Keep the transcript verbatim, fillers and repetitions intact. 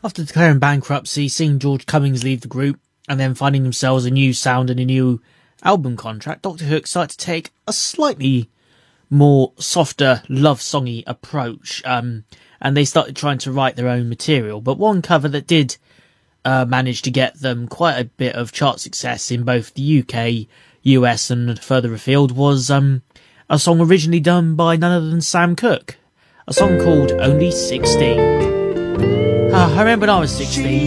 After declaring bankruptcy, seeing George Cummings leave the group, and then finding themselves a new sound and a new album contract, Doctor Who decided to take a slightly more softer, love-songy approach, um, and they started trying to write their own material. But one cover that did uh, manage to get them quite a bit of chart success in both the U K, U S and further afield was um, a song originally done by none other than Sam Cooke, a song called Only sixteen. Uh, I remember when I was sixteen,